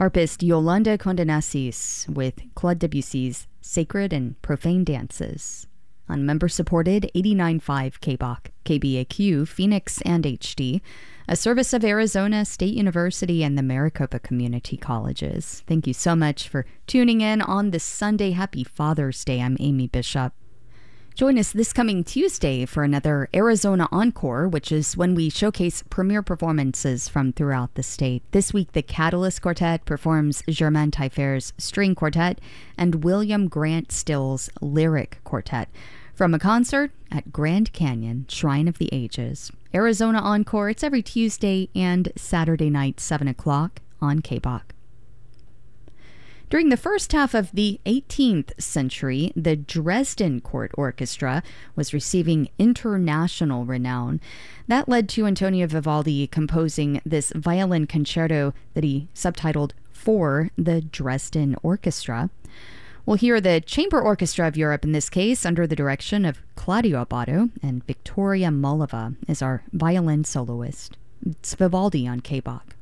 Harpist Yolanda Condenasis with Claude Debussy's Sacred and Profane Dances on member-supported 89.5 KBOC, KBAQ, Phoenix, and HD, a service of Arizona State University and the Maricopa Community Colleges. Thank you so much for tuning in on this Sunday. Happy Father's Day. I'm Amy Bishop. Join us this coming Tuesday for another Arizona Encore, which is when we showcase premiere performances from throughout the state. This week, the Catalyst Quartet performs Germain Taillefer's String Quartet and William Grant Still's Lyric Quartet from a concert at Grand Canyon Shrine of the Ages. Arizona Encore, it's every Tuesday and Saturday night, 7 o'clock on KBOC. During the first half of the 18th century, the Dresden Court Orchestra was receiving international renown. That led to Antonio Vivaldi composing this violin concerto that he subtitled For the Dresden Orchestra. We'll hear the Chamber Orchestra of Europe in this case under the direction of Claudio Abbado, and Victoria Mullava is our violin soloist. It's Vivaldi on KBOC.